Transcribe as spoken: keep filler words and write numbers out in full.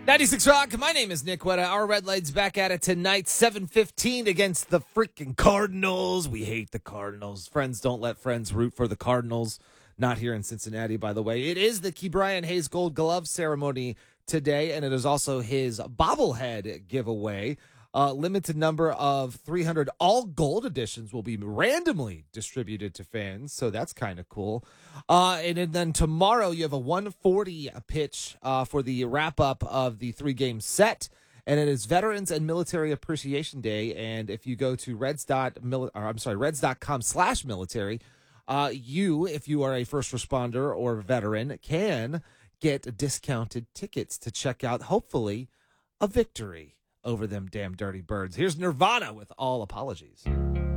ninety-six Rock, my name is Nick Wetta. Our Red Lights back at it tonight, seven fifteen against the freaking Cardinals. We hate the Cardinals. Friends don't let friends root for the Cardinals. Not here in Cincinnati, by the way. It is the Ke'Bryan Hayes Gold Glove ceremony today, and it is also his bobblehead giveaway. A limited number of three hundred all gold editions will be randomly distributed to fans, so that's kind of cool. Uh, and then tomorrow you have a one forty pitch uh, for the wrap-up of the three-game set, and it is Veterans and Military Appreciation Day. And if you go to reds dot mili- or, I'm sorry, reds.com slash military, uh, you, if you are a first responder or veteran, can get discounted tickets to check out, hopefully, a victory over them damn dirty birds. Here's Nirvana with All Apologies.